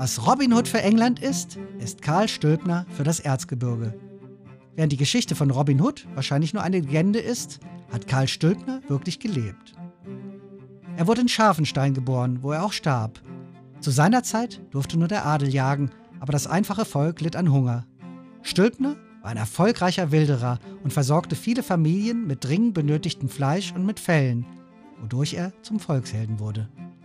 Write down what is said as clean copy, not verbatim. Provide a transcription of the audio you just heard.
Was Robin Hood für England ist Karl Stülpner für das Erzgebirge. Während die Geschichte von Robin Hood wahrscheinlich nur eine Legende ist, hat Karl Stülpner wirklich gelebt. Er wurde in Scharfenstein geboren, wo er auch starb. Zu seiner Zeit durfte nur der Adel jagen, aber das einfache Volk litt an Hunger. Stülpner war ein erfolgreicher Wilderer und versorgte viele Familien mit dringend benötigtem Fleisch und mit Fellen, wodurch er zum Volkshelden wurde.